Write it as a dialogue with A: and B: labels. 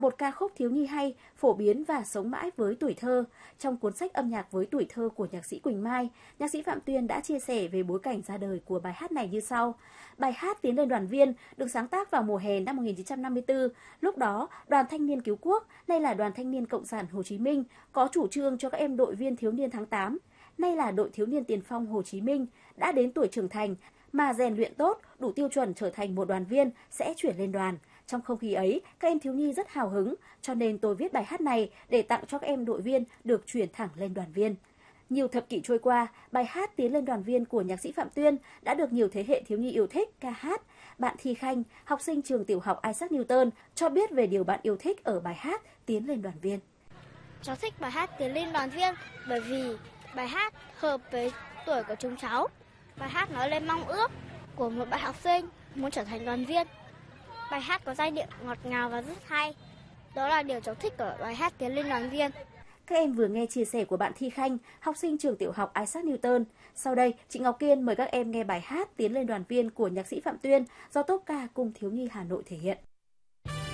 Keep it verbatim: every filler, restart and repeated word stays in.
A: một ca khúc thiếu nhi hay, phổ biến và sống mãi với tuổi thơ. Trong cuốn sách âm nhạc với tuổi thơ của nhạc sĩ Quỳnh Mai, nhạc sĩ Phạm Tuyên đã chia sẻ về bối cảnh ra đời của bài hát này như sau. Bài hát Tiến lên đoàn viên được sáng tác vào mùa hè năm một nghìn chín trăm năm mươi tư. Lúc đó, Đoàn Thanh niên Cứu quốc, nay là Đoàn Thanh niên Cộng sản Hồ Chí Minh, có chủ trương cho các em đội viên thiếu niên tháng tám, nay là đội thiếu niên tiền phong Hồ Chí Minh, đã đến tuổi trưởng thành mà rèn luyện tốt, đủ tiêu chuẩn trở thành một đoàn viên sẽ chuyển lên đoàn. Trong không khí ấy, các em thiếu nhi rất hào hứng, cho nên tôi viết bài hát này để tặng cho các em đội viên được chuyển thẳng lên đoàn viên. Nhiều thập kỷ trôi qua, bài hát Tiến lên đoàn viên của nhạc sĩ Phạm Tuyên đã được nhiều thế hệ thiếu nhi yêu thích ca hát. Bạn Thi Khanh, học sinh trường tiểu học Isaac Newton, cho biết về điều bạn yêu thích ở bài hát Tiến lên đoàn viên.
B: Cháu thích bài hát Tiến lên đoàn viên bởi vì bài hát hợp với tuổi của chúng cháu. Bài hát nói lên mong ước của một bạn học sinh muốn trở thành đoàn viên. Bài hát có giai điệu ngọt ngào và rất hay. Đó là điều cháu thích ở bài hát Tiến lên đoàn viên.
A: Các em vừa nghe chia sẻ của bạn Thi Khanh, học sinh trường tiểu học Isaac Newton. Sau đây, chị Ngọc Kiên mời các em nghe bài hát Tiến lên đoàn viên của nhạc sĩ Phạm Tuyên do Tốp ca Cung thiếu nhi Hà Nội thể hiện.